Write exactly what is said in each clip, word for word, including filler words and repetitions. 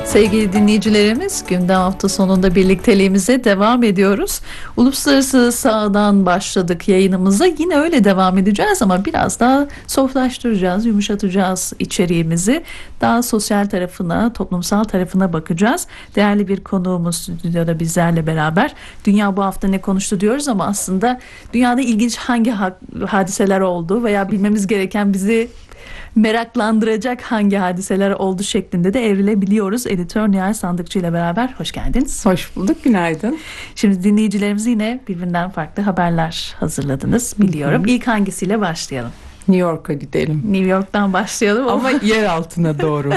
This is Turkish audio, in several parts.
Sevgili dinleyicilerimiz, gündem hafta sonunda birlikteliğimize devam ediyoruz. Uluslararası sahadan başladık yayınımıza. Yine öyle devam edeceğiz ama biraz daha softlaştıracağız, yumuşatacağız içeriğimizi. Daha sosyal tarafına, toplumsal tarafına bakacağız. Değerli bir konuğumuz stüdyoda bizlerle beraber. Dünya bu hafta ne konuştu diyoruz ama aslında dünyada ilginç hangi ha- hadiseler oldu veya bilmemiz gereken, bizi meraklandıracak hangi hadiseler oldu şeklinde de evrilebiliyoruz. Editör Nihal Sandıkçı ile beraber hoş geldiniz. Hoş bulduk, günaydın. Şimdi dinleyicilerimiz yine birbirinden farklı haberler hazırladınız biliyorum. Hı hı. İlk hangisiyle başlayalım? New York'a gidelim. New York'tan başlayalım ama, Ama yer altına doğru.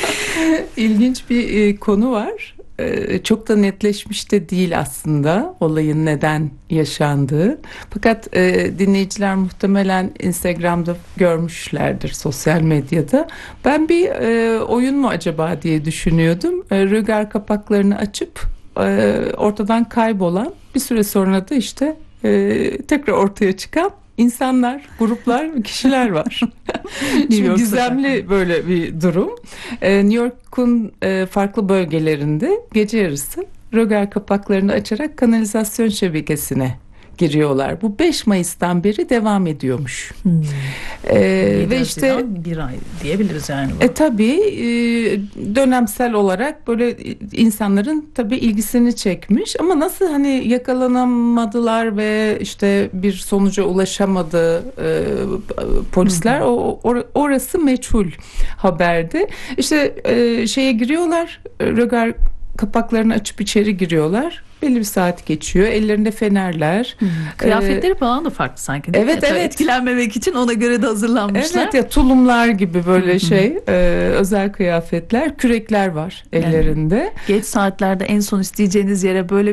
İlginç bir e, konu var. E, çok da netleşmiş de değil aslında olayın neden yaşandığı. Fakat e, dinleyiciler muhtemelen Instagram'da görmüşlerdir, sosyal medyada. Ben bir e, oyun mu acaba diye düşünüyordum. E, rögar kapaklarını açıp e, ortadan kaybolan, bir süre sonra da işte e, tekrar ortaya çıkan İnsanlar, gruplar, kişiler var. Şimdi gizemli böyle bir durum. Ee, New York'un e, farklı bölgelerinde gece yarısı rögar kapaklarını açarak kanalizasyon şebekesine giriyorlar. Bu beş Mayıs'tan beri devam ediyormuş. Hmm. Ee, ve işte bir ay diyebiliriz yani. E tabii e, dönemsel olarak böyle insanların tabii ilgisini çekmiş ama nasıl hani yakalanamadılar ve işte bir sonuca ulaşamadı e, polisler, Hı hı. o or, orası meçhul haberde. İşte e, şeye giriyorlar, rögar kapaklarını açıp içeri giriyorlar. Belli bir saat geçiyor. Ellerinde fenerler. Hmm. Kıyafetleri ee, falan da farklı sanki. Değil evet mi? evet. Etkilenmemek için ona göre de hazırlanmışlar. Evet ya, tulumlar gibi böyle Hı hı. şey e, özel kıyafetler, kürekler var ellerinde. Yani geç saatlerde en son isteyeceğiniz yere böyle